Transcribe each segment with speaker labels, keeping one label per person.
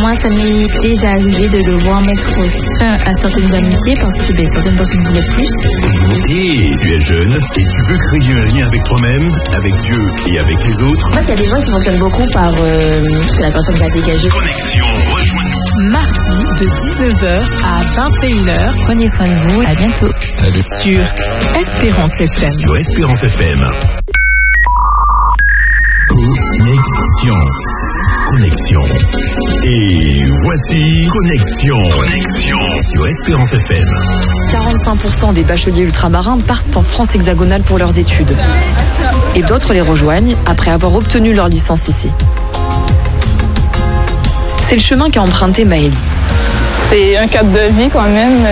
Speaker 1: moi, ça m'est déjà arrivé de devoir mettre fin à certaines amitiés parce que certaines personnes voulaient plus.
Speaker 2: Et tu es jeune et tu veux créer un lien avec toi-même, avec Dieu et avec les autres.
Speaker 1: En fait, il y a des gens qui fonctionnent beaucoup par ce que la personne va dégager.
Speaker 2: Connexion, rejoins-nous.
Speaker 3: Mardi de 19h à 21h.
Speaker 1: Prenez soin de vous. À bientôt.
Speaker 2: Salut.
Speaker 3: Sur Espérance FM.
Speaker 2: Sur Espérance FM. Connexion. Connexion. Et voici Connexion. Connexion. Sur Espérance FM.
Speaker 4: 45% des bacheliers ultramarins partent en France hexagonale pour leurs études. Et d'autres les rejoignent après avoir obtenu leur licence ici. C'est le chemin qu'a emprunté Maëlie.
Speaker 5: C'est un cadre de vie quand même,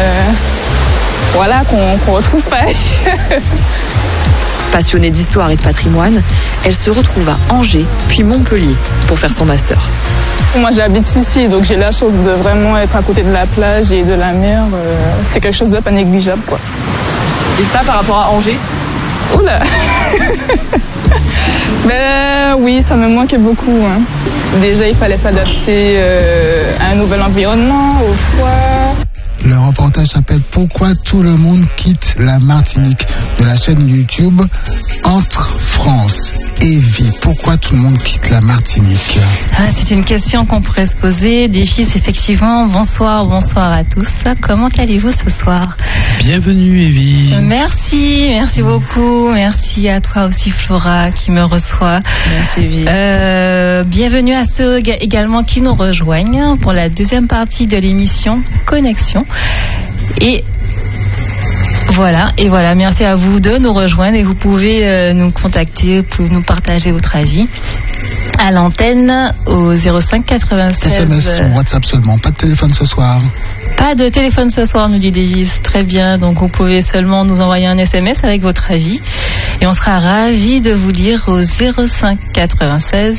Speaker 5: qu'on retrouve pas.
Speaker 4: Passionnée d'histoire et de patrimoine, elle se retrouve à Angers, puis Montpellier, pour faire son master.
Speaker 5: Moi j'habite ici, donc j'ai la chance de vraiment être à côté de la plage et de la mer. C'est quelque chose de pas négligeable, quoi.
Speaker 4: Et ça par rapport à Angers ?
Speaker 5: Oula. Ben oui, ça me manquait beaucoup. Hein. Déjà, il fallait s'adapter à un nouvel environnement, au froid.
Speaker 6: Le reportage s'appelle « Pourquoi tout le monde quitte la Martinique ?» de la chaîne YouTube Entre France et Vie. Pourquoi tout le monde quitte la Martinique ?
Speaker 7: C'est une question qu'on pourrait se poser. Des fils, effectivement. Bonsoir à tous. Comment allez-vous ce soir ?
Speaker 8: Bienvenue, Evie.
Speaker 7: Merci beaucoup. Merci à toi aussi, Flora, qui me reçoit.
Speaker 4: Merci, Evie.
Speaker 7: Bienvenue à ceux également qui nous rejoignent pour la deuxième partie de l'émission Connexion. Et voilà, merci à vous de nous rejoindre et vous pouvez nous contacter, vous pouvez nous partager votre avis à l'antenne au 05 96.
Speaker 6: SMS, WhatsApp seulement, pas de téléphone ce soir.
Speaker 7: Pas de téléphone ce soir, nous dit Davis. Très bien, donc vous pouvez seulement nous envoyer un SMS avec votre avis et on sera ravis de vous lire au 05 96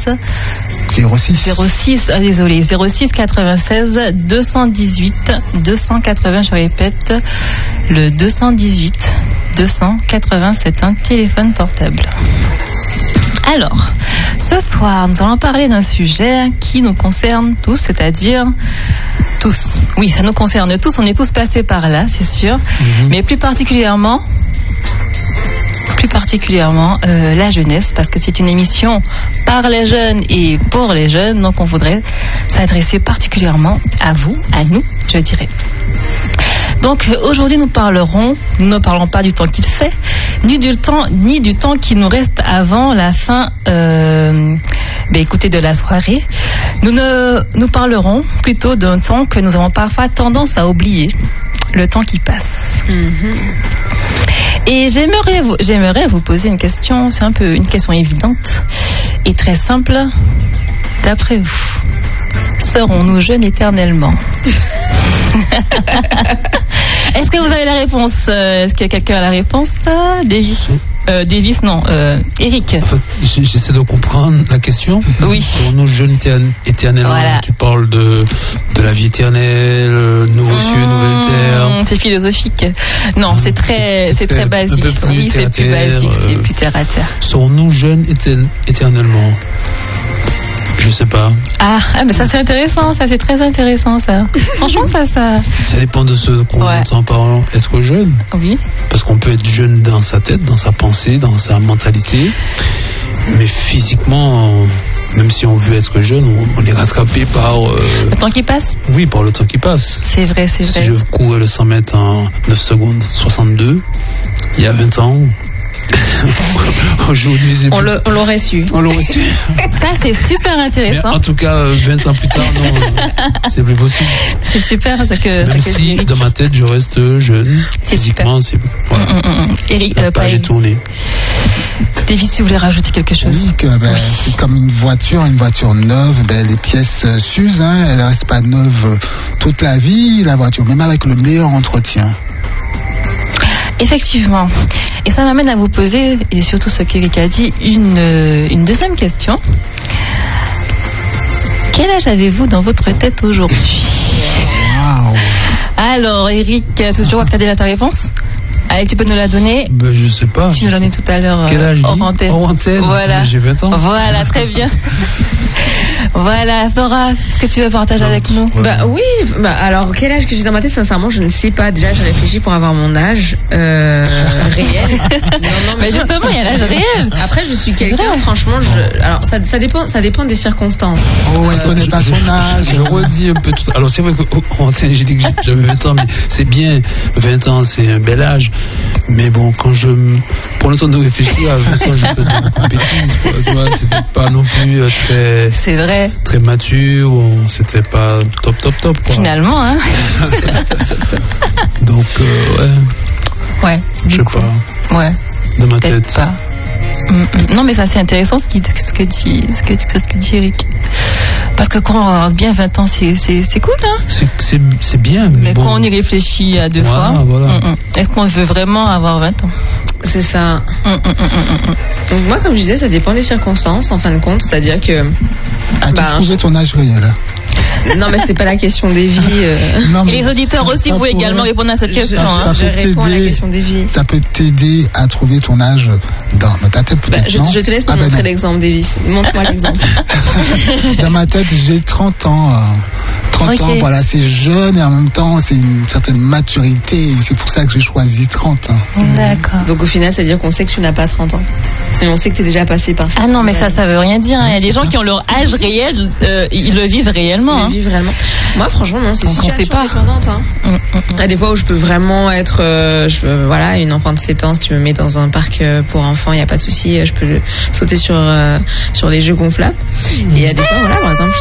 Speaker 7: 06 96 218 280, je répète, le 218 280, c'est un téléphone portable. Alors, ce soir, nous allons parler d'un sujet qui nous concerne tous, c'est-à-dire tous. Oui, ça nous concerne tous, on est tous passés par là, c'est sûr, mais plus particulièrement la jeunesse, parce que c'est une émission par les jeunes et pour les jeunes, donc on voudrait s'adresser particulièrement à vous, à nous, je dirais. Donc aujourd'hui nous ne parlerons pas du temps qu'il fait, ni du temps qui nous reste avant la fin de la soirée. Nous parlerons plutôt d'un temps que nous avons parfois tendance à oublier, le temps qui passe. Et j'aimerais vous poser une question, c'est un peu une question évidente et très simple. D'après vous, serons-nous jeunes éternellement? Est-ce que vous avez la réponse? Est-ce que quelqu'un a la réponse? Davis, non. Eric.
Speaker 8: En fait, j'essaie de comprendre la question.
Speaker 7: Oui.
Speaker 8: Serons-nous jeunes éternellement? Voilà. Tu parles de la vie éternelle, nouveaux cieux, nouvelle terre.
Speaker 7: C'est philosophique. Non, c'est très basique. Oui, c'est plus basique, c'est plus terre à terre.
Speaker 8: Serons-nous jeunes éternellement? Je sais pas.
Speaker 7: Mais ça c'est intéressant, ça c'est très intéressant ça. Franchement ça. Ça
Speaker 8: dépend de ce qu'on entend par être jeune.
Speaker 7: Oui.
Speaker 8: Parce qu'on peut être jeune dans sa tête, dans sa pensée, dans sa mentalité, mais physiquement, même si on veut être jeune, on est rattrapé par
Speaker 7: le temps qui passe.
Speaker 8: Oui, par le temps qui passe.
Speaker 7: C'est vrai.
Speaker 8: Si je courais le 100 mètres en 9 secondes 62, il y a 20 ans. Aujourd'hui,
Speaker 7: on l'aurait su. Ça, c'est super intéressant.
Speaker 8: Mais en tout cas, 20 ans plus tard, non, c'est plus possible.
Speaker 7: C'est super parce que
Speaker 8: même si dans ma tête, je reste jeune. Physiquement, c'est voilà.
Speaker 7: Eric,
Speaker 8: j'ai tourné.
Speaker 7: David, si vous voulez rajouter quelque chose.
Speaker 6: Oui, c'est comme une voiture neuve. Les pièces s'usent, elles ne restent pas neuves toute la vie, la voiture, même avec le meilleur entretien.
Speaker 7: Effectivement. Et ça m'amène à vous poser, et surtout ce qu'Eric a dit, une deuxième question. Quel âge avez-vous dans votre tête aujourd'hui?
Speaker 6: Wow.
Speaker 7: Alors, Eric, tu vois que tu as déjà ta réponse? Allez, tu peux nous la donner?
Speaker 8: Je sais pas.
Speaker 7: Tu nous l'as donné tout à l'heure
Speaker 8: hors
Speaker 7: antenne.
Speaker 8: Hors antenne.
Speaker 7: Voilà.
Speaker 8: J'ai 20 ans.
Speaker 7: Voilà, très bien. Voilà, Flora, est-ce que tu veux partager avec nous?
Speaker 9: Bah oui, alors quel âge que j'ai dans ma tête, sincèrement, je ne sais pas. Déjà, j'ai réfléchi pour avoir mon âge réel. Non,
Speaker 7: mais justement, il y a l'âge réel.
Speaker 9: Après, je suis quelqu'un, franchement, alors ça dépend des circonstances.
Speaker 6: Oh, elle connaît pas son âge.
Speaker 8: Je redis un peu tout. Alors c'est vrai que j'ai dit que j'avais 20 ans, mais c'est bien. 20 ans, c'est un bel âge. Mais bon, pour le temps de réfléchir, à 20 ans, je faisais beaucoup de bêtises. Tu vois, c'était pas non plus très.
Speaker 7: C'est vrai.
Speaker 8: Très mature. C'était pas top. Quoi.
Speaker 7: Finalement, hein.
Speaker 8: Donc, ouais.
Speaker 7: Ouais.
Speaker 8: Je sais pas.
Speaker 7: Ouais.
Speaker 8: Dans ma
Speaker 7: peut-être
Speaker 8: tête.
Speaker 7: Pas. Non, mais ça c'est intéressant ce que dit Eric. Parce que quand on regarde bien 20 ans, c'est cool, hein.
Speaker 8: C'est bien.
Speaker 7: Mais bon, quand on y réfléchit à deux fois,
Speaker 8: voilà.
Speaker 7: Est-ce qu'on veut vraiment avoir 20 ans?
Speaker 9: C'est ça. Donc moi, comme je disais, ça dépend des circonstances, en fin de compte. C'est-à-dire que...
Speaker 6: As-tu trouvé ton âge réel?
Speaker 9: Non, mais c'est pas la question des vies.
Speaker 6: Non,
Speaker 7: les auditeurs aussi, vous pouvez également répondre à cette question.
Speaker 9: Je réponds à la question des vies.
Speaker 6: Ça peut t'aider à trouver ton âge dans ta tête, peut-être.
Speaker 9: Je te laisse te montrer l'exemple des vies. Montre-moi l'exemple.
Speaker 6: Dans ma tête, j'ai 30 ans. 30 ans, voilà, c'est jeune et en même temps, c'est une certaine maturité. C'est pour ça que j'ai choisi 30 ans.
Speaker 7: D'accord.
Speaker 9: Donc au final, ça veut dire qu'on sait que tu n'as pas 30 ans. Et on sait que tu es déjà passé par ça.
Speaker 7: Ah non, mais ça veut rien dire. Il y a des gens qui ont leur âge réel, ils le vivent réellement.
Speaker 9: Ils le vivent réellement. Moi, franchement, non, c'est situation dépendante. Il y a des fois où je peux vraiment être, voilà, une enfant de 7 ans, si tu me mets dans un parc pour enfants, il n'y a pas de souci, je peux sauter sur les jeux gonflables. Et il y a des fois, voilà, par exemple.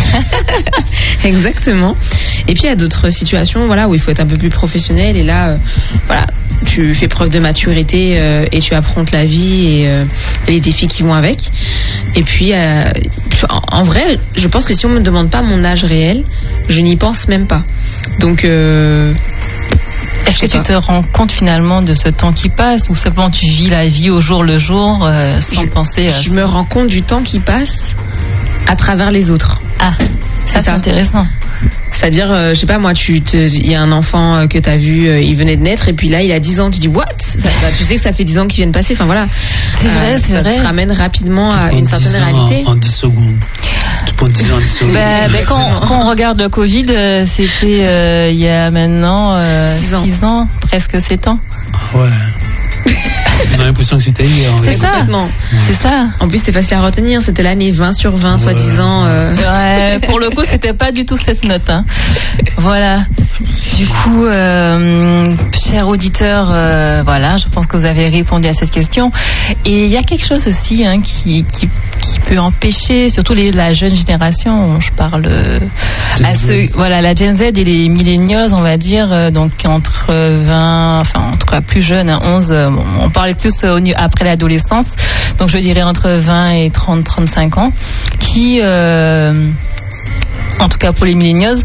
Speaker 9: Exactement. Et puis il y a d'autres situations, voilà, où il faut être un peu plus professionnel. Et là, voilà, tu fais preuve de maturité et tu affrontes la vie et les défis qui vont avec. Et puis, en vrai, je pense que si on me demande pas mon âge réel, je n'y pense même pas. Donc,
Speaker 7: est-ce que tu te rends compte finalement de ce temps qui passe ou simplement tu vis la vie au jour le jour sans penser à ça?
Speaker 9: Je me rends compte du temps qui passe à travers les autres.
Speaker 7: Ah, ça c'est intéressant.
Speaker 9: C'est-à-dire, je sais pas moi, il y a un enfant que tu as vu, il venait de naître et puis là il a 10 ans, tu dis what? Tu sais que ça fait 10 ans qu'ils viennent passer, enfin voilà.
Speaker 7: C'est vrai, c'est vrai.
Speaker 9: Ça te ramène rapidement à une certaine réalité.
Speaker 8: En 10 secondes. Tu prends 10 ans en 10 secondes.
Speaker 7: Quand on regarde le Covid, c'était il y a maintenant 6 ans, presque 7 ans.
Speaker 8: Ouais. On a l'impression que c'était hier.
Speaker 7: C'est ça. C'est ça.
Speaker 9: En plus, c'était facile à retenir. C'était l'année 20 sur 20, soi-disant.
Speaker 7: Ouais, pour le coup, c'était pas du tout cette note. Hein. Voilà. Du coup, chers auditeurs, voilà, je pense que vous avez répondu à cette question. Et il y a quelque chose aussi qui peut empêcher, surtout la jeune génération, je parle à ceux, voilà, la Gen Z et les millennials, on va dire, donc entre 20, enfin, en tout cas plus jeunes, 11, on parlait plus après l'adolescence, donc je dirais entre 20 et 35 ans, qui, en tout cas pour les millennials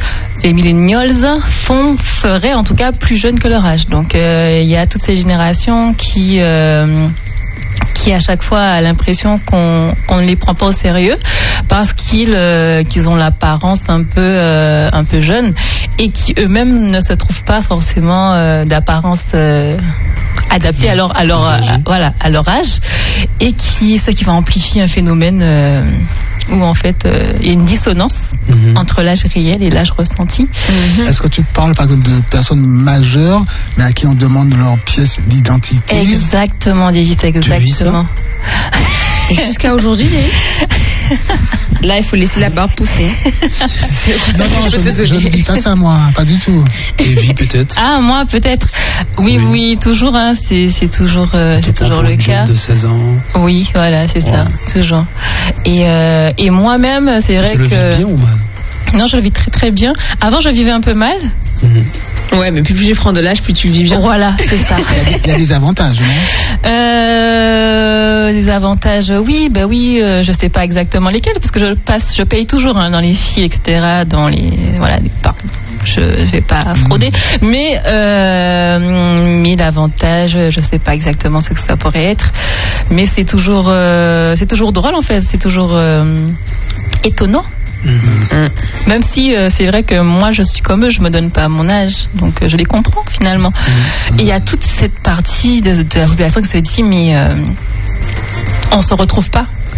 Speaker 7: feraient en tout cas plus jeunes que leur âge. Donc il y a toutes ces générations qui à chaque fois a l'impression qu'on ne les prend pas au sérieux parce qu'ils ont l'apparence un peu jeune et qui eux-mêmes ne se trouvent pas forcément d'apparence adaptée à leur âge, et ce qui va amplifier un phénomène où en fait il y a une dissonance entre l'âge réel et l'âge ressenti.
Speaker 6: Est-ce que tu parles par exemple de personnes majeures mais à qui on demande leur pièce d'identité?
Speaker 7: Exactement, David, exactement.
Speaker 9: Et jusqu'à aujourd'hui, là, il faut laisser la barbe pousser.
Speaker 6: Non, je ne dis pas ça, moi, pas du tout.
Speaker 8: Et vie peut-être.
Speaker 7: Ah, moi peut-être. Oui, toujours. Hein, c'est toujours le cas.
Speaker 8: De 16 ans.
Speaker 7: Oui, voilà, c'est ça, toujours. Et moi-même, c'est vrai que.
Speaker 8: Tu le vis bien ou mal?
Speaker 7: Non, je le vis très très bien. Avant, je vivais un peu mal.
Speaker 9: Ouais, mais plus tu prends de l'âge, plus tu vis bien.
Speaker 7: Voilà, c'est ça.
Speaker 6: Il y a des avantages, non?
Speaker 7: Des avantages, oui, je sais pas exactement lesquels, parce que je paye toujours dans les filles, etc., dans je vais pas frauder, mais l'avantage, je sais pas exactement ce que ça pourrait être, mais c'est toujours drôle en fait, c'est toujours étonnant. Même si c'est vrai que moi je suis comme eux, je me donne pas mon âge, donc je les comprends finalement. Et il y a toute cette partie de la population qui se dit mais on se retrouve pas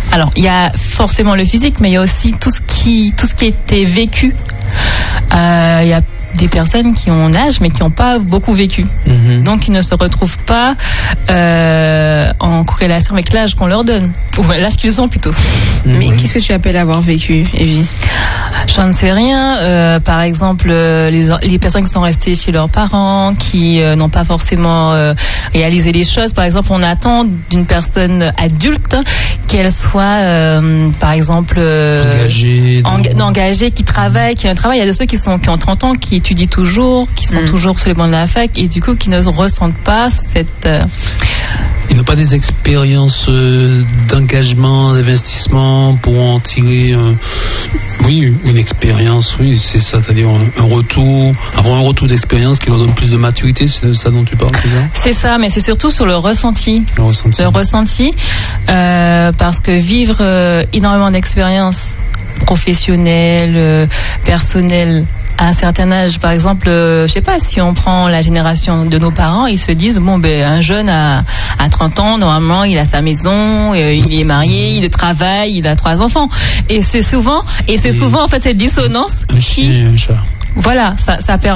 Speaker 7: Alors, il y a forcément le physique, mais il y a aussi tout ce qui était vécu. Il y a des personnes qui ont âge mais qui n'ont pas beaucoup vécu. Donc ils ne se retrouvent pas en corrélation avec l'âge qu'on leur donne, ou l'âge qu'ils ont plutôt.
Speaker 9: Mais qu'est-ce que tu appelles avoir vécu, Evie?
Speaker 7: J'en ne sais rien. Par exemple, les personnes qui sont restées chez leurs parents, qui n'ont pas forcément réalisé les choses. Par exemple, on attend d'une personne adulte qu'elle soit, par exemple, engagée, qui travaille, qui a un travail. Il y a de ceux qui ont 30 ans, qui étudient toujours, qui sont toujours sur les bancs de la fac, et du coup, qui ne ressentent pas cette...
Speaker 8: Ils n'ont pas des expériences d'engagement, d'investissement pour en tirer une expérience, oui, c'est ça, c'est-à-dire avoir un retour d'expérience qui leur donne plus de maturité, c'est ça dont tu parles, c'est ça?
Speaker 7: C'est ça, mais c'est surtout sur le ressenti. Le ressenti, parce que vivre énormément d'expériences professionnelles, personnelles, à un certain âge, par exemple, je sais pas, si on prend la génération de nos parents, ils se disent, un jeune à 30 ans, normalement, il a sa maison, il est marié, il travaille, il a 3 enfants. Et c'est souvent en fait cette dissonance qui... Voilà, ça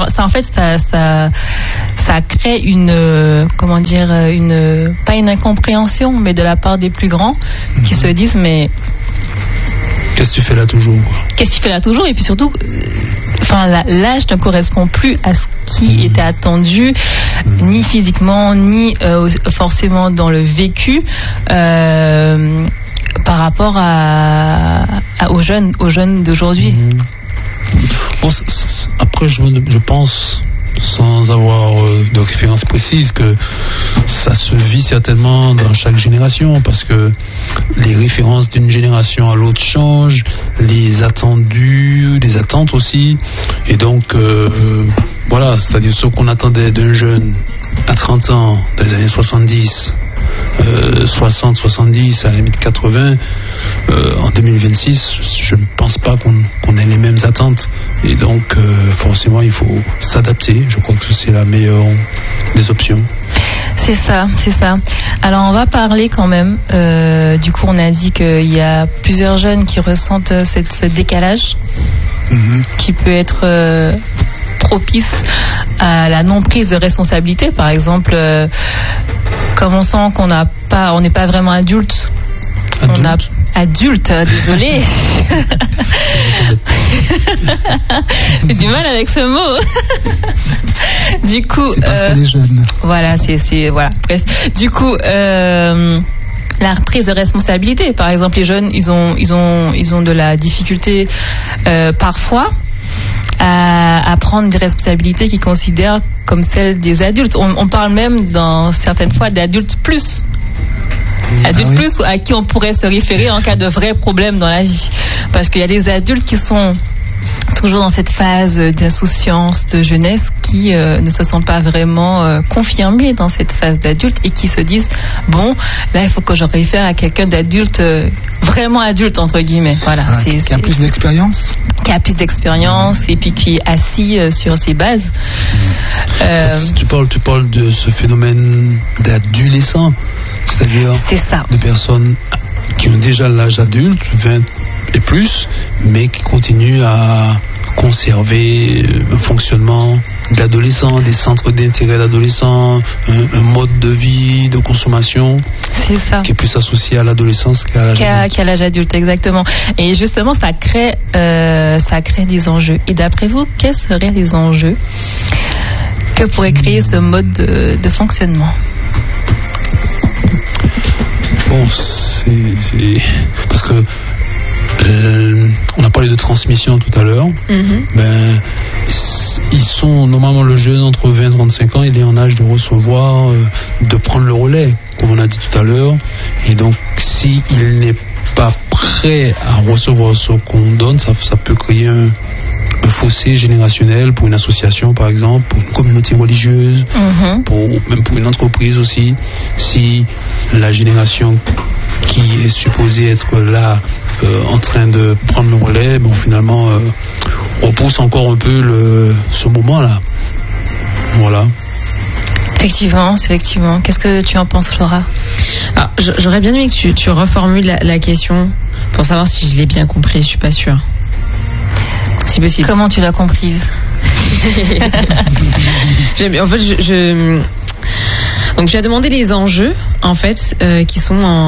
Speaker 7: crée pas une incompréhension, mais de la part des plus grands qui se disent, mais
Speaker 8: qu'est-ce que tu fais là toujours?
Speaker 7: Et puis surtout, l'âge ne correspond plus à ce qui était attendu, ni physiquement, ni forcément dans le vécu, par rapport aux jeunes d'aujourd'hui.
Speaker 8: Bon, après, je pense, sans avoir de référence précise, que ça se vit certainement dans chaque génération, parce que les références d'une génération à l'autre changent, les attendus, les attentes aussi, et donc voilà, c'est-à-dire ce qu'on attendait d'un jeune à 30 ans dans les années 70, 60, 70, à la limite 80, en 2026, je ne pense pas qu'on ait les mêmes attentes, et donc forcément il faut s'adapter. Je crois que c'est la meilleure des options.
Speaker 7: C'est ça. Alors on va parler quand même, du coup on a dit qu'il y a plusieurs jeunes qui ressentent ce décalage qui peut être propice à la non-prise de responsabilité. Par exemple, comme on sent qu'on n'est pas vraiment adulte. Adulte, désolé. J'ai du mal avec ce mot. Du coup,
Speaker 6: c'est parce qu'elle est jeune.
Speaker 7: Voilà, voilà. Bref, du coup, la prise de responsabilité. Par exemple, les jeunes, ils ont de la difficulté parfois à prendre des responsabilités qu'ils considèrent comme celles des adultes. On parle même dans certaines fois d'adultes plus. Adultes plus à qui on pourrait se référer en cas de vrais problèmes dans la vie. Parce qu'il y a des adultes qui sont toujours dans cette phase d'insouciance, de jeunesse, qui ne se sentent pas vraiment confirmés dans cette phase d'adulte et qui se disent, bon, là il faut que je réfère à quelqu'un d'adulte, vraiment adulte entre guillemets. Voilà.
Speaker 6: Qui a plus d'expérience.
Speaker 7: Qui a plus d'expérience et puis qui est assis sur ses bases.
Speaker 8: Tu parles de ce phénomène d'adolescent, c'est-à-dire de personnes qui ont déjà l'âge adulte, 20 et plus, mais qui continuent à conserver un fonctionnement d'adolescent, des centres d'intérêt d'adolescents, un mode de vie, de consommation qui est plus associé à l'adolescence qu'à
Speaker 7: l'âge adulte, exactement. Et justement, ça crée des enjeux. Et d'après vous, quels seraient les enjeux que pourrait créer ce mode de fonctionnement?
Speaker 8: Bon, c'est parce que on a parlé de transmission tout à l'heure. Ils sont normalement, le jeune entre 20 et 35 ans, il est en âge de recevoir, de prendre le relais, comme on a dit tout à l'heure. Et donc, s'il n'est pas prêt à recevoir ce qu'on donne, ça peut créer un fossé générationnel pour une association, par exemple, pour une communauté religieuse, même pour une entreprise aussi. Si la génération qui est supposée être là en train de prendre le relais, finalement repousse encore un peu ce moment-là. Voilà.
Speaker 7: Effectivement. Qu'est-ce que tu en penses, Flora?
Speaker 9: J'aurais bien aimé que tu reformules la question pour savoir si je l'ai bien compris. Je suis pas sûre. Si possible.
Speaker 7: Comment tu l'as comprise?
Speaker 9: En fait, donc tu as demandé les enjeux en fait qui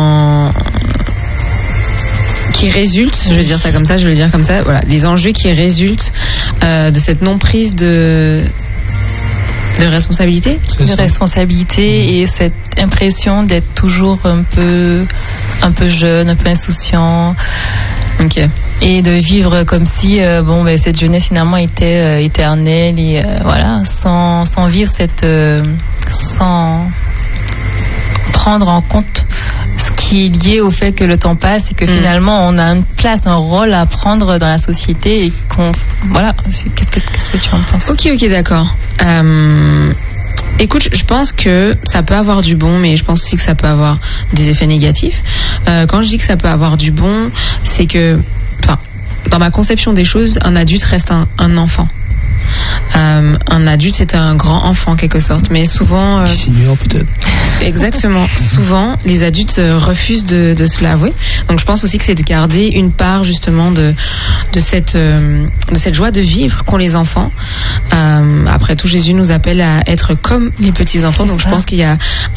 Speaker 9: résultent, je vais dire ça comme ça, voilà, les enjeux qui résultent de cette non prise de responsabilité.
Speaker 7: De responsabilité et cette impression d'être toujours un peu jeune, un peu insouciant.
Speaker 9: Ok.
Speaker 7: Et de vivre comme si cette jeunesse finalement était éternelle et voilà, sans vivre sans prendre en compte ce qui est lié au fait que le temps passe et que finalement on a une place, un rôle à prendre dans la société et qu'est-ce que tu en penses?
Speaker 9: Ok, d'accord. Écoute, je pense que ça peut avoir du bon, mais je pense aussi que ça peut avoir des effets négatifs. Quand je dis que ça peut avoir du bon, c'est que, dans ma conception des choses, un adulte reste un enfant. Un adulte, c'est un grand enfant en quelque sorte, mais souvent
Speaker 8: qui s'ignore peut-être.
Speaker 9: Exactement. Souvent les adultes refusent de se l'avouer, donc je pense aussi que c'est de garder une part justement de cette joie de vivre qu'ont les enfants. Après tout, Jésus nous appelle à être comme les petits enfants, donc je pense qu'il y a